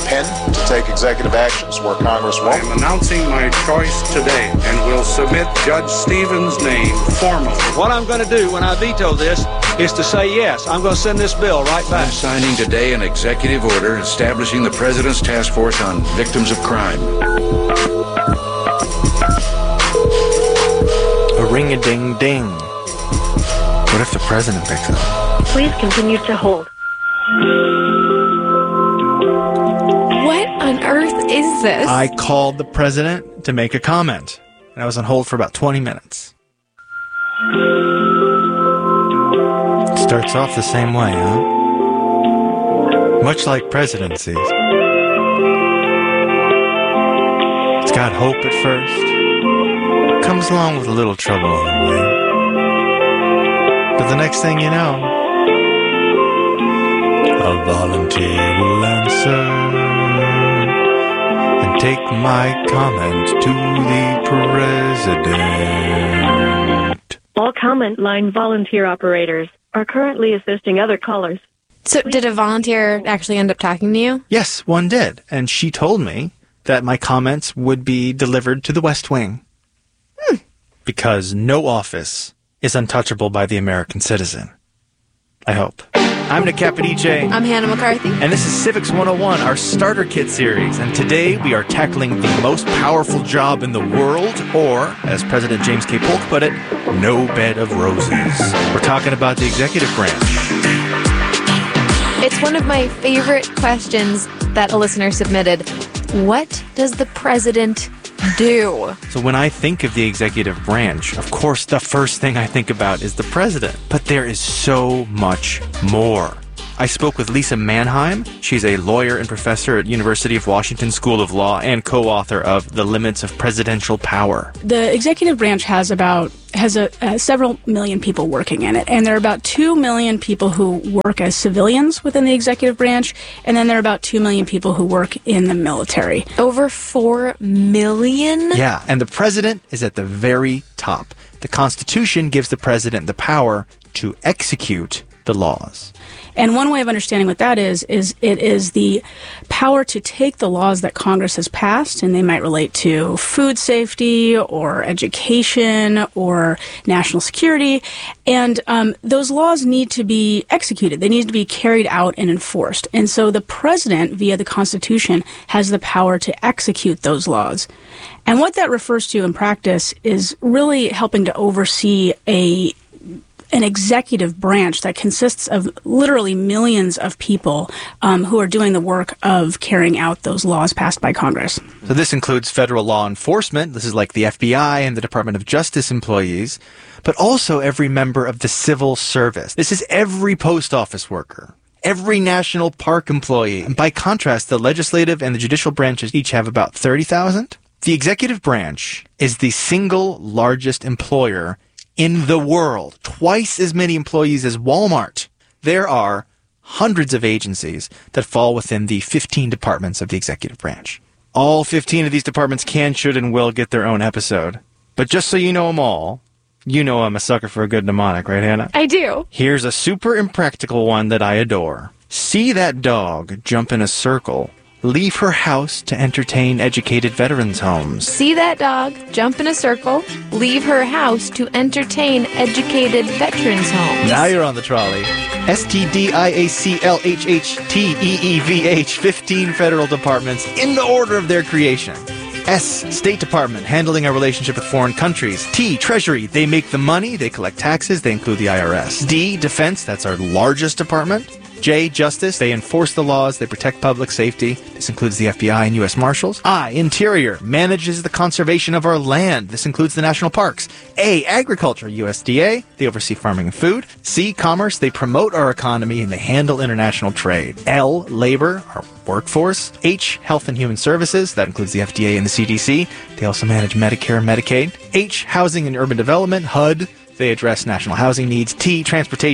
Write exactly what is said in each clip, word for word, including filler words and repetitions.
pen to take executive actions where Congress won't? I am announcing my choice today and will submit Judge Stevens' name formally. What I'm going to do when I veto this is to say yes. I'm going to send this bill right back. I'm signing today an executive order establishing the President's Task Force on Victims of Crime. A ring-a-ding-ding. What if the President picks up? Please continue to hold. What on earth is this? I called the President to make a comment, and I was on hold for about twenty minutes. Starts off the same way, huh? Much like presidencies. It's got hope at first. Comes along with a little trouble on the way. But the next thing you know, a volunteer will answer and take my comment to the President. All comment line volunteer operators are currently assisting other callers. So did a volunteer actually end up talking to you? Yes, one did. And she told me that my comments would be delivered to the West Wing. Hmm. Because no office is untouchable by the American citizen. I hope. I'm Nick Capodice. I'm Hannah McCarthy. And this is Civics one oh one, our starter kit series. And today we are tackling the most powerful job in the world, or, as President James K. Polk put it, no bed of roses. We're talking about the executive branch. It's one of my favorite questions that a listener submitted. What does the president do? So when I think of the executive branch, of course the first thing I think about is the president. But there is so much more. I spoke with Lisa Mannheim. She's a lawyer and professor at University of Washington School of Law and co-author of The Limits of Presidential Power. The executive branch has about has a, uh, several million people working in it, and there are about two million people who work as civilians within the executive branch, and then there are about two million people who work in the military. Over four million? Yeah, and the president is at the very top. The Constitution gives the president the power to execute the laws. And one way of understanding what that is, is it is the power to take the laws that Congress has passed, and they might relate to food safety or education or national security, and um, those laws need to be executed. They need to be carried out and enforced. And so the president, via the Constitution, has the power to execute those laws. And what that refers to in practice is really helping to oversee a an executive branch that consists of literally millions of people um, who are doing the work of carrying out those laws passed by Congress. So this includes federal law enforcement. This is like the F B I and the Department of Justice employees, but also every member of the civil service. This is every post office worker, every national park employee. And by contrast, the legislative and the judicial branches each have about thirty thousand. The executive branch is the single largest employer in the world, twice as many employees as Walmart. There are hundreds of agencies that fall within the fifteen departments of the executive branch. All fifteen of these departments can, should, and will get their own episode. But just so you know them all, you know I'm a sucker for a good mnemonic, right, Hannah? I do. Here's a super impractical one that I adore. See that dog jump in a circle. Leave her house to entertain educated veterans' homes. See that dog jump in a circle, leave her house to entertain educated veterans' homes. Now you're on the trolley. S T D I A C L H H T E E V H, fifteen federal departments in the order of their creation. S, State Department, handling our relationship with foreign countries. T, Treasury, they make the money, they collect taxes, they include the I R S. D, Defense, that's our largest department. J, Justice, they enforce the laws, they protect public safety. This includes the F B I and U S Marshals. I, Interior, manages the conservation of our land. This includes the national parks. A, Agriculture, U S D A, they oversee farming and food. C, Commerce, they promote our economy and they handle international trade. L, Labor, our workforce. H, Health and Human Services, that includes the F D A and the C D C. They also manage Medicare and Medicaid. H, Housing and Urban Development, H U D, they address national housing needs. T, Transportation,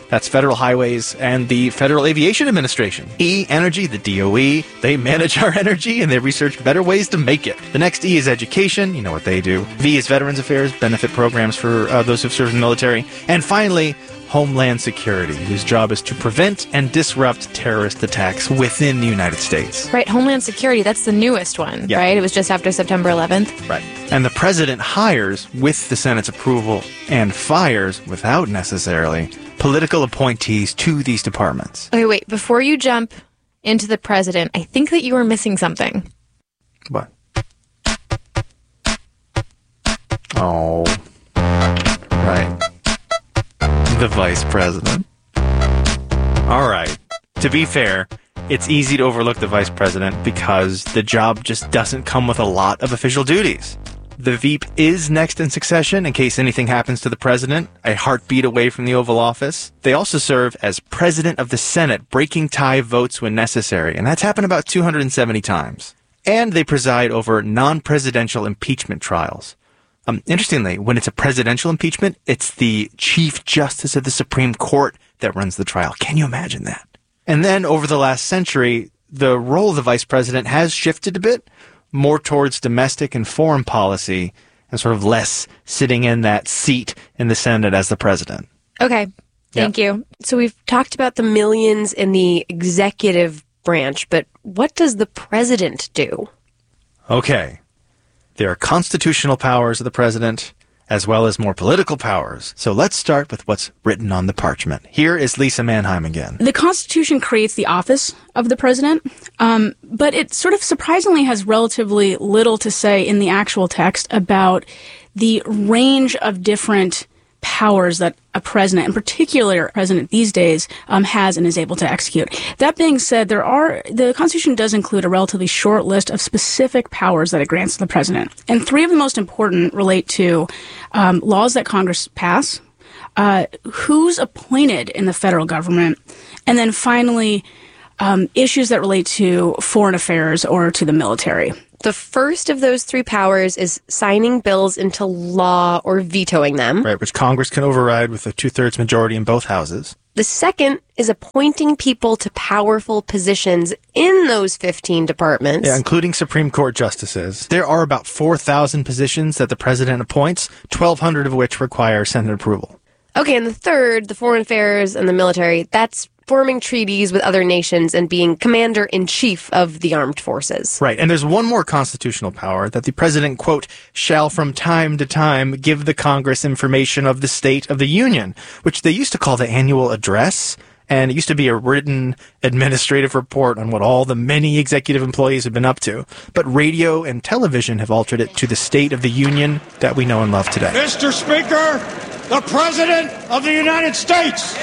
That's Federal Highways and the Federal Aviation Administration. E, Energy, the D O E. They manage our energy and they research better ways to make it. The next E is Education. You know what they do. V is Veterans Affairs, benefit programs for uh, those who've served in the military. And finally, Homeland Security, whose job is to prevent and disrupt terrorist attacks within the United States. Right, Homeland Security, that's the newest one, yeah. right? It was just after September eleventh. Right. And the president hires with the Senate's approval and fires, without necessarily, political appointees to these departments. Okay, wait, before you jump into the president, I think that you were missing something. What? Oh. Right. The vice president. All right. To be fair, it's easy to overlook the vice president because the job just doesn't come with a lot of official duties. The V P is next in succession in case anything happens to the president, a heartbeat away from the Oval Office. They also serve as president of the Senate, breaking tie votes when necessary, and that's happened about two hundred seventy times. And they preside over non-presidential impeachment trials. Um, interestingly, when it's a presidential impeachment, it's the Chief Justice of the Supreme Court that runs the trial. Can you imagine that? And then over the last century, the role of the vice president has shifted a bit, more towards domestic and foreign policy, and sort of less sitting in that seat in the Senate as the president. Okay, thank Yep. you. So we've talked about the millions in the executive branch, but what does the president do? Okay. There are constitutional powers of the president, as well as more political powers. So let's start with what's written on the parchment. Here is Lisa Mannheim again. The Constitution creates the office of the president, um, but it sort of surprisingly has relatively little to say in the actual text about the range of different powers that a president, in particular a president these days, um, has and is able to execute. That being said, there are the Constitution does include a relatively short list of specific powers that it grants to the president, and three of the most important relate to um, laws that Congress pass, uh, who's appointed in the federal government, and then finally um, issues that relate to foreign affairs or to the military. The first of those three powers is signing bills into law or vetoing them. Right, which Congress can override with a two-thirds majority in both houses. The second is appointing people to powerful positions in those fifteen departments. Yeah, including Supreme Court justices. There are about four thousand positions that the president appoints, twelve hundred of which require Senate approval. Okay, and the third, the foreign affairs and the military, that's forming treaties with other nations and being commander-in-chief of the armed forces. Right, and there's one more constitutional power that the president, quote, shall from time to time give the Congress information of the State of the Union, which they used to call the annual address, and it used to be a written administrative report on what all the many executive employees have been up to. But radio and television have altered it to the State of the Union that we know and love today. Mister Speaker, the President of the United States.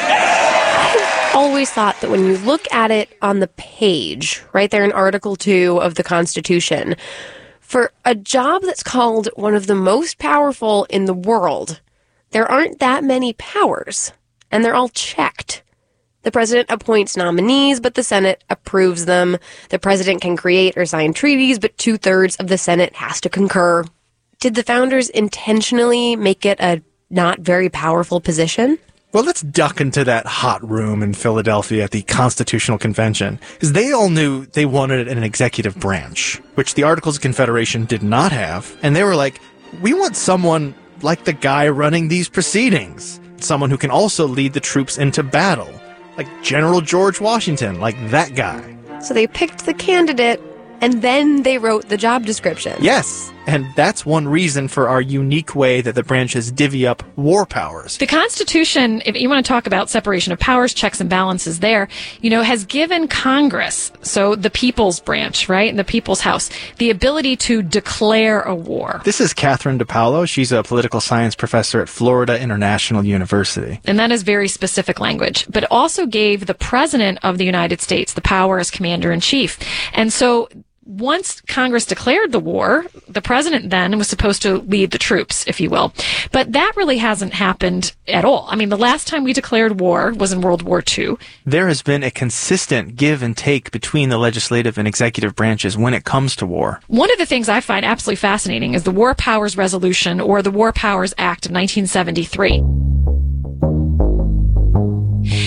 Always thought that when you look at it on the page, right there in Article two of the Constitution, for a job that's called one of the most powerful in the world, there aren't that many powers, and they're all checked. The president appoints nominees, but the Senate approves them. The president can create or sign treaties, but two-thirds of the Senate has to concur. Did the founders intentionally make it a not very powerful position? Well, let's duck into that hot room in Philadelphia at the Constitutional Convention, because they all knew they wanted an executive branch, which the Articles of Confederation did not have, and they were like, we want someone like the guy running these proceedings, someone who can also lead the troops into battle, like General George Washington, like that guy. So they picked the candidate, and then they wrote the job description. Yes, and that's one reason for our unique way that the branches divvy up war powers. The Constitution, if you want to talk about separation of powers, checks and balances there, you know, has given Congress, so the people's branch, right, the people's house, the ability to declare a war. This is Catherine DePaulo. She's a political science professor at Florida International University. And that is very specific language, but also gave the President of the United States the power as commander-in-chief. And so once Congress declared the war, the president then was supposed to lead the troops, if you will. But that really hasn't happened at all. I mean, the last time we declared war was in World War Two. There has been a consistent give and take between the legislative and executive branches when it comes to war. One of the things I find absolutely fascinating is the War Powers Resolution, or the War Powers Act of nineteen seventy-three.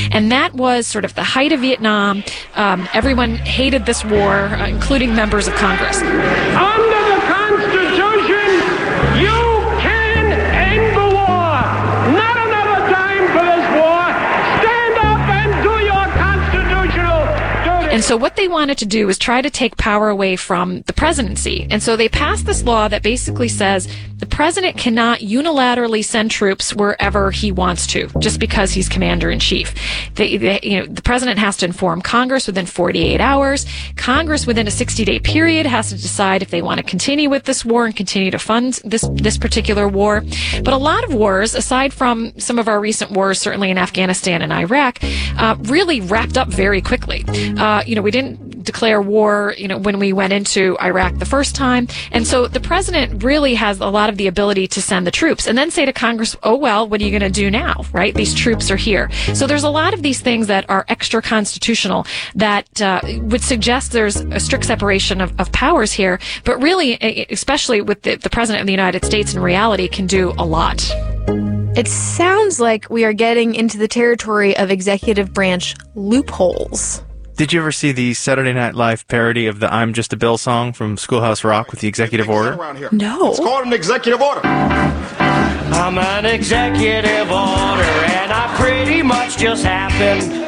And that was sort of the height of Vietnam. Um, everyone hated this war, uh, including members of Congress. Under the Constitution, you can end the war. Not another time for this war. Stand up and do your constitutional duty. And so what they wanted to do was try to take power away from the presidency. And so they passed this law that basically says the president cannot unilaterally send troops wherever he wants to, just because he's commander-in-chief. They, they, you know, the president has to inform Congress within forty-eight hours. Congress, within a sixty-day period, has to decide if they want to continue with this war and continue to fund this this particular war. But a lot of wars, aside from some of our recent wars, certainly in Afghanistan and Iraq, uh, really wrapped up very quickly. Uh, you know, we didn't declare war, you know, when we went into Iraq the first time. And so the president really has a lot of the ability to send the troops and then say to Congress, oh, well, what are you going to do now, right? These troops are here. So there's a lot of these things that are extra constitutional that uh, would suggest there's a strict separation of, of powers here. But really, especially with the, the president of the United States in reality, can do a lot. It sounds like we are getting into the territory of executive branch loopholes. Did you ever see the Saturday Night Live parody of the I'm Just a Bill song from Schoolhouse Rock with the executive order? No. It's called an executive order. I'm an executive order, and I pretty much just happened.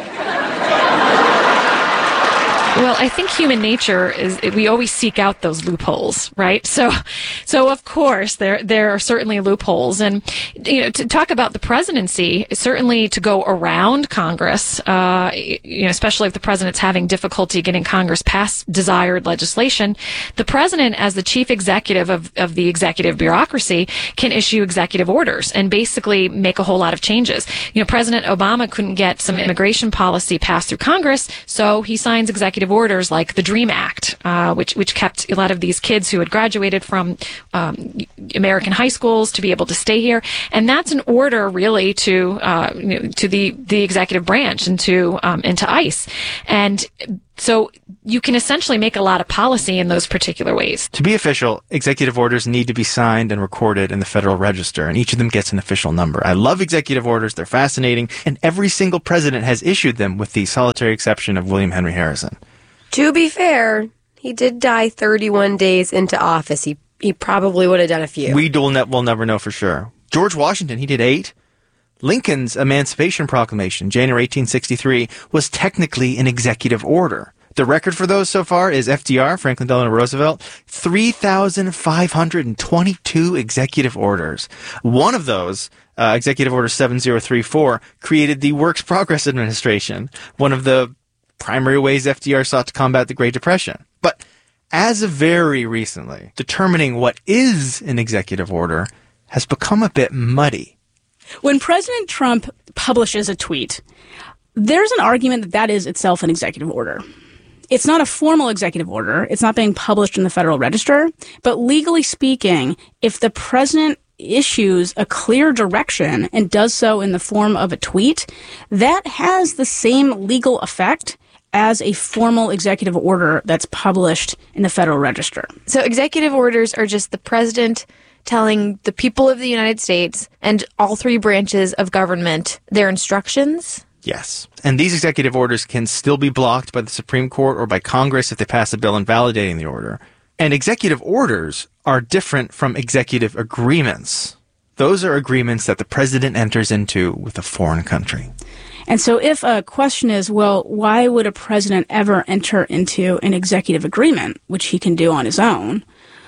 Well, I think human nature is, we always seek out those loopholes, right? So, so of course, there, there are certainly loopholes. And, you know, to talk about the presidency, certainly to go around Congress, uh, you know, especially if the president's having difficulty getting Congress past desired legislation, the president, as the chief executive of, of the executive bureaucracy, can issue executive orders and basically make a whole lot of changes. You know, President Obama couldn't get some immigration policy passed through Congress, so he signs executive orders like the DREAM Act, uh, which which kept a lot of these kids who had graduated from um, American high schools to be able to stay here, and that's an order really to uh, you know, to the the executive branch and to um, and to ICE, and so you can essentially make a lot of policy in those particular ways. To be official, executive orders need to be signed and recorded in the Federal Register, and each of them gets an official number. I love executive orders. They're fascinating, and every single president has issued them with the solitary exception of William Henry Harrison. To be fair, he did die thirty-one days into office. He he probably would have done a few. We will, ne- will never know for sure. George Washington, he did eight. Lincoln's Emancipation Proclamation, January eighteen sixty-three, was technically an executive order. The record for those so far is F D R, Franklin Delano Roosevelt, three thousand five hundred twenty-two executive orders. One of those, uh, Executive Order seven thousand thirty-four, created the Works Progress Administration, one of the primary ways F D R sought to combat the Great Depression. But as of very recently, determining what is an executive order has become a bit muddy. When President Trump publishes a tweet, there's an argument that that is itself an executive order. It's not a formal executive order. It's not being published in the Federal Register. But legally speaking, if the president issues a clear direction and does so in the form of a tweet, that has the same legal effect as a formal executive order that's published in the Federal Register. So executive orders are just the president telling the people of the United States and all three branches of government their instructions? Yes. And these executive orders can still be blocked by the Supreme Court or by Congress if they pass a bill invalidating the order. And executive orders are different from executive agreements. Those are agreements that the president enters into with a foreign country. And so if a question is, well, why would a president ever enter into an executive agreement, which he can do on his own,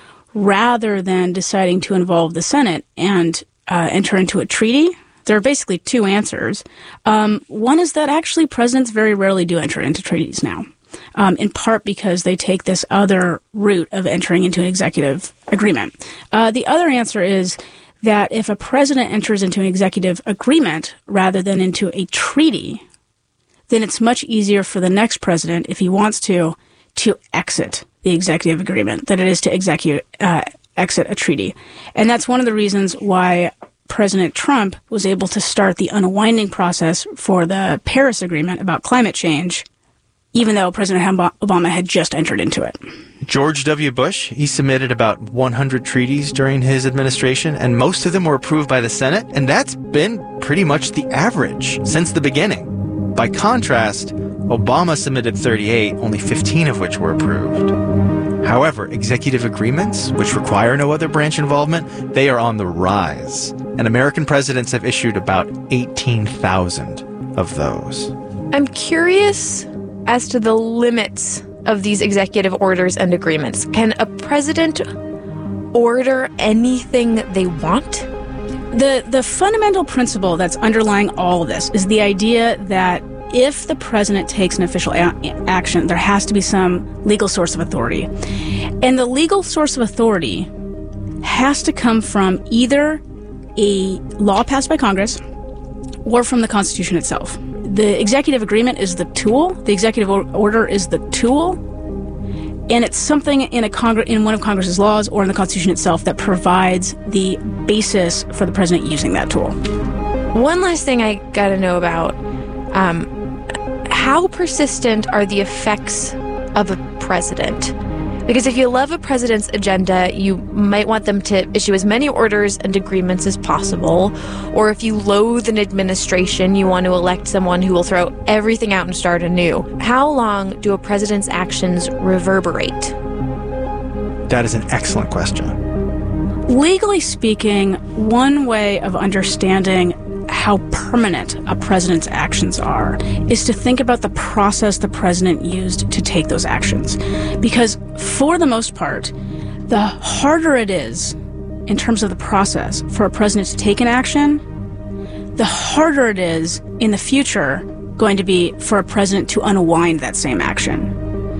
rather than deciding to involve the Senate and uh, enter into a treaty? There are basically two answers. Um, one is that actually presidents very rarely do enter into treaties now, um, in part because they take this other route of entering into an executive agreement. Uh, the other answer is that if a president enters into an executive agreement rather than into a treaty, then it's much easier for the next president, if he wants to, to exit the executive agreement than it is to execute, uh, exit a treaty. And that's one of the reasons why President Trump was able to start the unwinding process for the Paris Agreement about climate change, even though President Obama had just entered into it. George W. Bush, he submitted about one hundred treaties during his administration, and most of them were approved by the Senate, and that's been pretty much the average since the beginning. By contrast, Obama submitted thirty-eight, only fifteen of which were approved. However, executive agreements, which require no other branch involvement, they are on the rise. And American presidents have issued about eighteen thousand of those. I'm curious as to the limits of these executive orders and agreements. Can a president order anything they want? The the fundamental principle that's underlying all of this is the idea that if the president takes an official a- action, there has to be some legal source of authority. And the legal source of authority has to come from either a law passed by Congress or from the Constitution itself. The executive agreement is the tool. The executive order is the tool. And it's something in a Congre- in one of Congress's laws or in the Constitution itself that provides the basis for the president using that tool. One last thing I got to know about, um, how persistent are the effects of a president? Because if you love a president's agenda, you might want them to issue as many orders and agreements as possible. Or if you loathe an administration, you want to elect someone who will throw everything out and start anew. How long do a president's actions reverberate? That is an excellent question. Legally speaking, one way of understanding how permanent a president's actions are is to think about the process the president used to take those actions. Because for the most part, the harder it is in terms of the process for a president to take an action, the harder it is in the future going to be for a president to unwind that same action.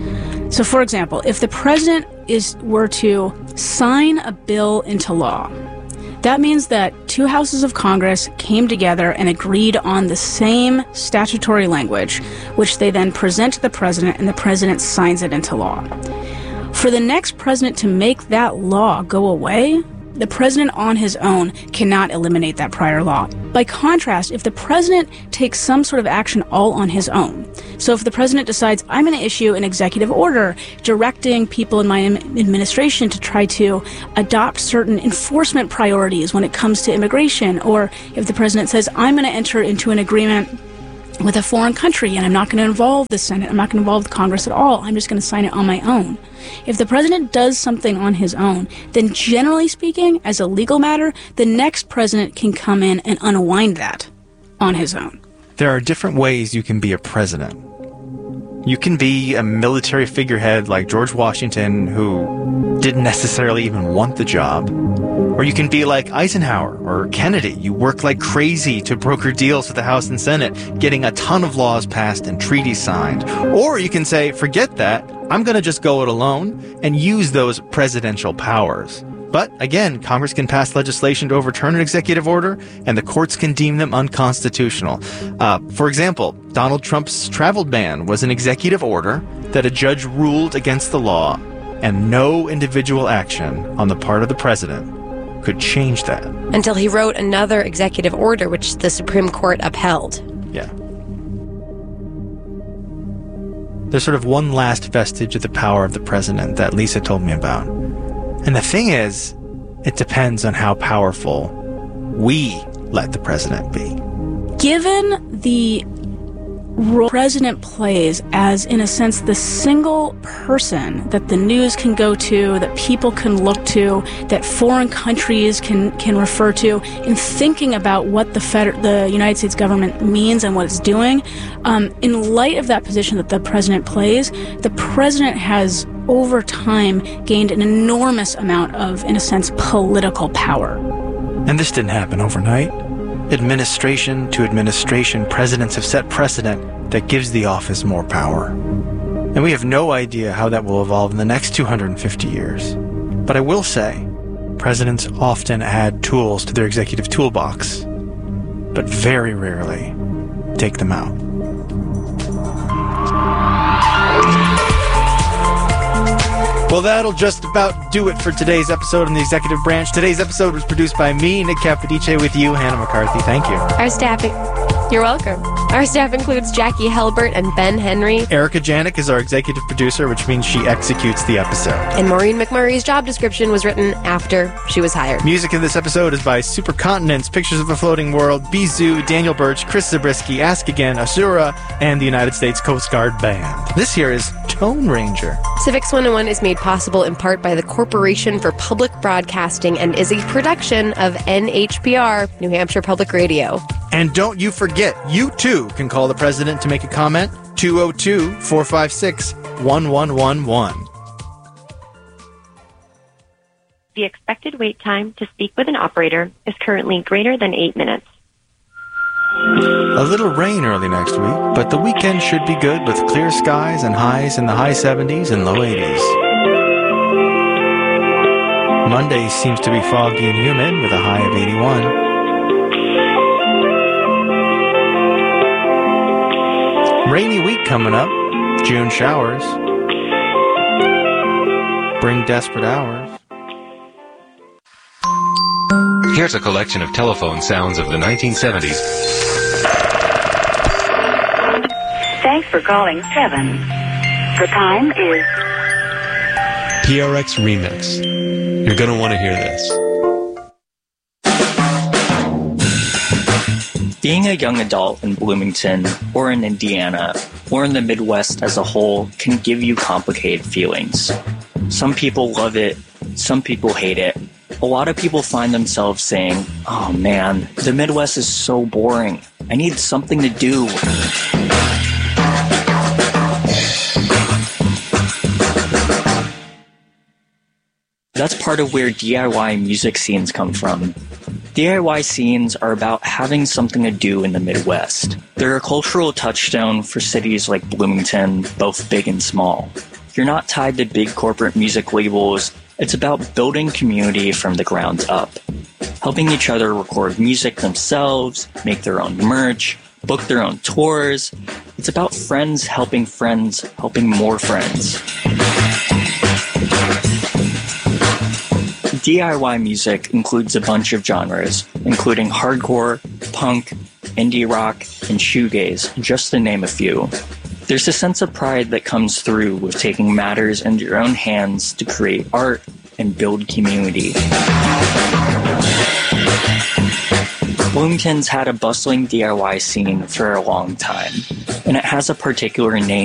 So for example, if the president is were to sign a bill into law, that means that two houses of Congress came together and agreed on the same statutory language, which they then present to the president, and the president signs it into law. For the next president to make that law go away, the president on his own cannot eliminate that prior law. By contrast, if the president takes some sort of action all on his own, so if the president decides, I'm going to issue an executive order directing people in my administration to try to adopt certain enforcement priorities when it comes to immigration, or if the president says, I'm going to enter into an agreement with a foreign country and I'm not going to involve the Senate, I'm not going to involve the Congress at all, I'm just going to sign it on my own. If the president does something on his own, then generally speaking, as a legal matter, the next president can come in and unwind that on his own. There are different ways you can be a president. You can be a military figurehead like George Washington, who didn't necessarily even want the job. Or you can be like Eisenhower or Kennedy. You work like crazy to broker deals with the House and Senate, getting a ton of laws passed and treaties signed. Or you can say, forget that, I'm going to just go it alone and use those presidential powers. But again, Congress can pass legislation to overturn an executive order, and the courts can deem them unconstitutional. Uh, for example, Donald Trump's travel ban was an executive order that a judge ruled against the law, and no individual action on the part of the president could change that. Until he wrote another executive order, which the Supreme Court upheld. Yeah. There's sort of one last vestige of the power of the president that Lisa told me about. And the thing is, it depends on how powerful we let the president be. Given the role the president plays as, in a sense, the single person that the news can go to, that people can look to, that foreign countries can, can refer to, in thinking about what the feder- the United States government means and what it's doing, um, in light of that position that the president plays, the president has, over time, gained an enormous amount of, in a sense, political power. And this didn't happen overnight. Administration to administration, presidents have set precedent that gives the office more power. And we have no idea how that will evolve in the next two hundred fifty years. But I will say, presidents often add tools to their executive toolbox, but very rarely take them out. Well, that'll just about do it for today's episode on the Executive Branch. Today's episode was produced by me, Nick Capodice, with you, Hannah McCarthy. Thank you. Our staff You're welcome. Our staff includes Jackie Helbert and Ben Henry. Erica Janik is our executive producer, which means she executes the episode. And Maureen McMurray's job description was written after she was hired. Music in this episode is by Supercontinents, Pictures of a Floating World, Bizou, Daniel Birch, Chris Zabriskie, Ask Again, Asura, and the United States Coast Guard Band. This here is Tone Ranger. Civics one oh one is made possible in part by the Corporation for Public Broadcasting and is a production of N H P R, New Hampshire Public Radio. And don't you forget, you too can call the president to make a comment. two oh two, four five six, one one one one. The expected wait time to speak with an operator is currently greater than eight minutes. A little rain early next week, but the weekend should be good with clear skies and highs in the high seventies and low eighties. Monday seems to be foggy and humid with a high of eighty-one. Rainy week coming up. June showers. Bring desperate hours. Here's a collection of telephone sounds of the nineteen seventies. Thanks for calling seven. The time is P R X Remix. You're going to want to hear this. Being a young adult in Bloomington, or in Indiana, or in the Midwest as a whole can give you complicated feelings. Some people love it, some people hate it. A lot of people find themselves saying, "Oh man, the Midwest is so boring. I need something to do." That's part of where D I Y music scenes come from. D I Y scenes are about having something to do in the Midwest. They're a cultural touchstone for cities like Bloomington, both big and small. You're not tied to big corporate music labels. It's about building community from the ground up. Helping each other record music themselves, make their own merch, book their own tours. It's about friends helping friends, helping more friends. D I Y music includes a bunch of genres, including hardcore, punk, indie rock, and shoegaze, just to name a few. There's a sense of pride that comes through with taking matters into your own hands to create art and build community. Bloomington's had a bustling D I Y scene for a long time, and it has a particular name